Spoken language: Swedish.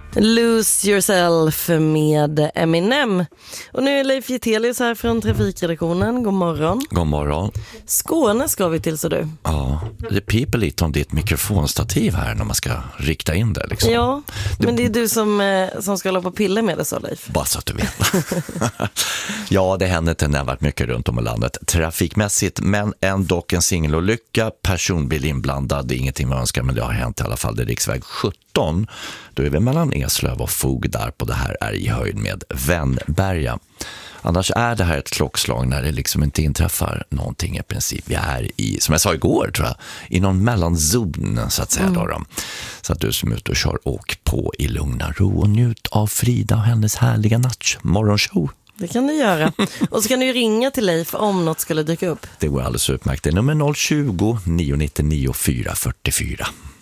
Lose Yourself med Eminem. Och nu är Leif Getelius här från Trafikredaktionen. God morgon. God morgon. Skåne ska vi till, så du. Ja, det piper lite om ditt mikrofonstativ här när man ska rikta in det liksom. Ja, men det är du som ska hålla på och pilla med det, så Leif. Bara så att du vet. Ja, det händer inte nämnvärt mycket runt om i landet trafikmässigt, men ändå en singelolycka, personbil inblandad, det är ingenting man önskar, men det har hänt i alla fall. Det är riksväg 17, då är vi mellan Eslöv och Fog där på det här är i höjd med Vennberga. Annars är det här ett klockslag när det liksom inte inträffar någonting i princip. Vi är i, som jag sa igår tror jag, i någon mellanzon så att säga. Då. Så att du som är ute och kör, åk på i lugna ro och njut av Frida och hennes härliga morgonshow. Det kan du göra. Och så kan du ringa till Leif om något skulle dyka upp. Det går alldeles utmärkt. Det är nummer 020 999 444.